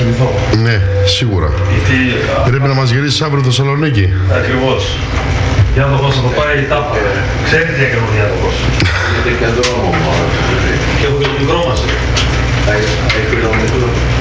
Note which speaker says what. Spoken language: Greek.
Speaker 1: κοιμηθώ.
Speaker 2: Ναι, σίγουρα.
Speaker 1: Γιατί...
Speaker 2: Πρέπει να μας γυρίσεις αύριο το Θεσσαλονίκη.
Speaker 1: Ακριβώς. Διάδοχος θα το πάει η τάπα. Ξέρετε τι έκανε ο διάδοχος.
Speaker 3: Και εδώ
Speaker 1: Και έχω και το μικρό μας.